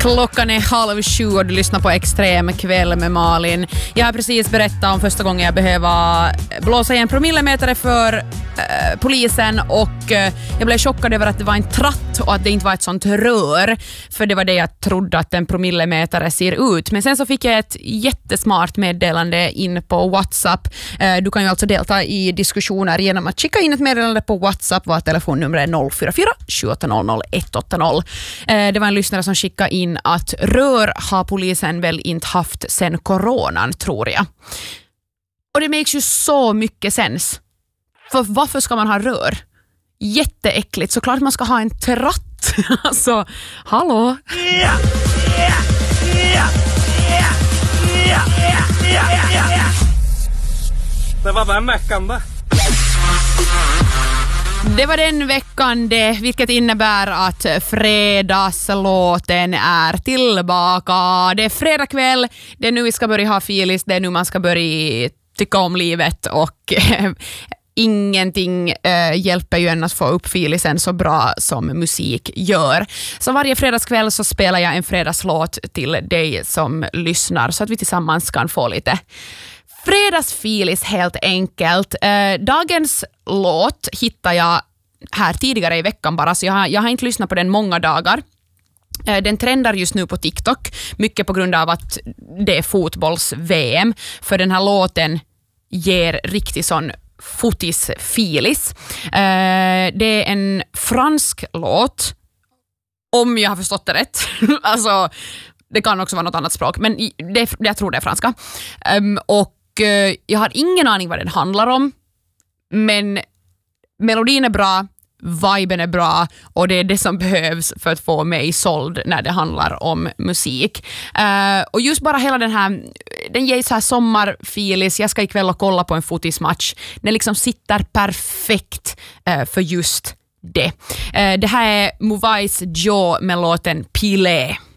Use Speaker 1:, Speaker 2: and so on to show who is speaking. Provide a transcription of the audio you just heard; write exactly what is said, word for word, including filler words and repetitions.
Speaker 1: Klockan är halv sju och du lyssnar på Extrem kväll med Malin. Jag har precis berättat om första gången jag behöver blåsa i en promillemätare för eh, polisen och eh, jag blev chockad över att det var en tratt och att det inte var ett sånt rör, för det var det jag trodde att en promillemätare ser ut. Men sen så fick jag ett jättesmart meddelande in på WhatsApp. Eh, du kan ju alltså delta i diskussioner genom att skicka in ett meddelande på WhatsApp. Vårt telefonnummer är noll fyra fyra sju åtta noll noll ett åtta noll. Eh, det var en lyssnare som skickade in att rör har polisen väl inte haft sen coronan, tror jag. Och det makes ju så mycket sens. För varför ska man ha rör? Jätteäckligt. Såklart man ska ha en tratt. Alltså, hallå?
Speaker 2: Det var den veckan det.
Speaker 1: Det var den veckan det, vilket innebär att fredagslåten är tillbaka. Det är fredag kväll, det är nu vi ska börja ha filis, det är nu man ska börja tycka om livet och äh, ingenting äh, hjälper ju en att få upp filisen så bra som musik gör. Så varje fredagskväll så spelar jag en fredagslåt till dig som lyssnar så att vi tillsammans kan få lite fredagsfilis helt enkelt. Eh, dagens låt hittar jag här tidigare i veckan bara, så jag har, jag har inte lyssnat på den många dagar. Eh, den trendar just nu på TikTok, mycket på grund av att det är fotbolls-V M, för den här låten ger riktigt sån fotis-filis. Eh, det är en fransk låt, om jag har förstått det rätt. Alltså, det kan också vara något annat språk, men det, jag tror det är franska. Um, och jag har ingen aning vad den handlar om, men melodin är bra, viben är bra och det är det som behövs för att få mig såld när det handlar om musik. Uh, och just bara hela den här, den ger så här sommarfilis. Jag ska ikväll och kolla på en fotismatch. Den liksom sitter perfekt uh, för just det. Uh, det här är Mouvais Joe med låten Pilé.